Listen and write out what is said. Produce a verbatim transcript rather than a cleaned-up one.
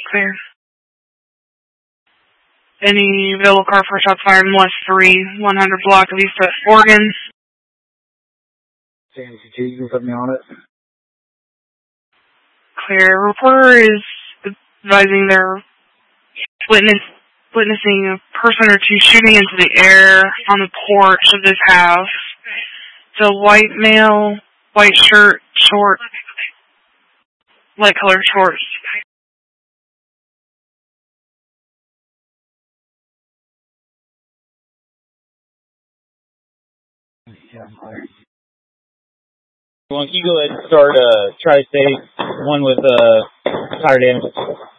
Clear. Any available car for shots fired in West three, one hundred block of East Oregon. Sandy two, you can put me on it. Clear. Reporter is advising they're witness, witnessing a person or two shooting into the air on the porch of this house. It's a white male, white shirt, short, light colored shorts. Yeah, I'm clear. Well, can you go ahead and start uh, try to stay one with uh, tire damage?